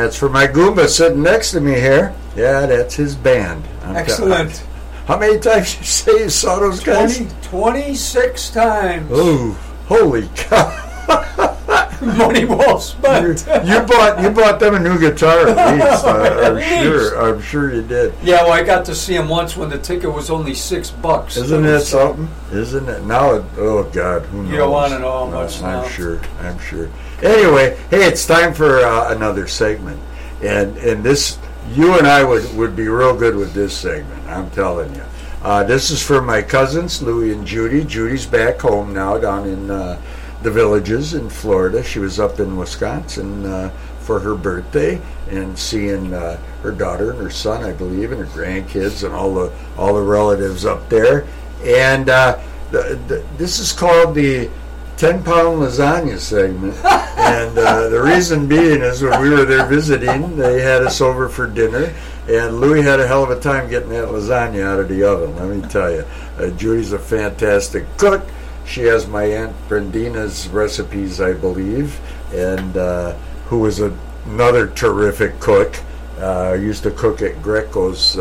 That's for my Goomba sitting next to me here. Yeah, that's his band. Excellent. How many times did you say you saw those guys? 26 times. Oh, holy cow. Money well spent. You bought them a new guitar at least. I'm sure you did. Yeah, well, I got to see him once when the ticket was only $6. Isn't that something? Isn't it? Now, oh God, who knows? You don't want to know how much now. I'm sure. Anyway, hey, it's time for another segment, and this, you and I would be real good with this segment. I'm telling you. This is for my cousins, Louie and Judy. Judy's back home now, down in the Villages in Florida. She was up in Wisconsin for her birthday and seeing her daughter and her son, I believe, and her grandkids and all the relatives up there. And this is called the 10-pound lasagna segment. And the reason being is when we were there visiting, they had us over for dinner, and Louie had a hell of a time getting that lasagna out of the oven, let me tell you. Judy's a fantastic cook. She has my Aunt Brendina's recipes, I believe, and who was another terrific cook. Used to cook at Greco's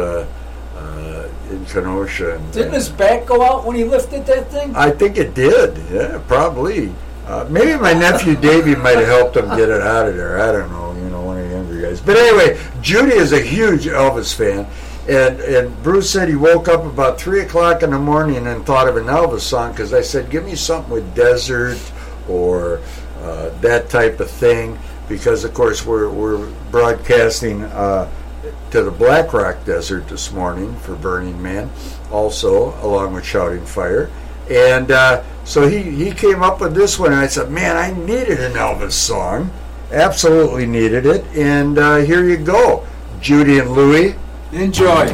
in Kenosha. And, didn't his back go out when he lifted that thing? I think it did, yeah, probably. Maybe my nephew Davey might have helped him get it out of there. I don't know, one of the younger guys. But anyway, Judy is a huge Elvis fan. And Bruce said he woke up about 3 o'clock in the morning and thought of an Elvis song, because I said, give me something with desert or that type of thing, because, of course, we're broadcasting to the Black Rock Desert this morning for Burning Man, also, along with Shouting Fire. And so he came up with this one, and I said, man, I needed an Elvis song. Absolutely needed it. And here you go. Judy and Louie. Enjoy.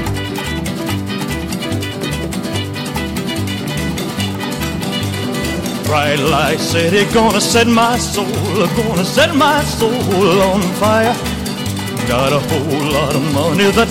Bright light city, gonna set my soul on fire. Got a whole lot of money, that's